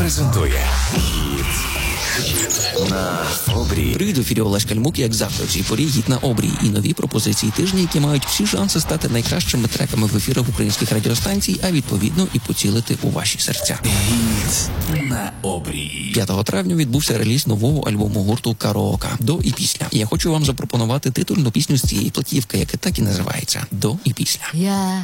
презентує «Гіт на обрії». Привіт, в ефірі Олег Кальмук, як завжди, у цій порі «Гіт на обрії» і нові пропозиції тижня, які мають всі шанси стати найкращими треками в ефірах українських радіостанцій, а відповідно і поцілити у ваші серця. «Гіт на обрії». 5 травня відбувся реліз нового альбому гурту «Караока» «До і після». І я хочу вам запропонувати титульну пісню з цієї платівки, яка так і називається «До і після».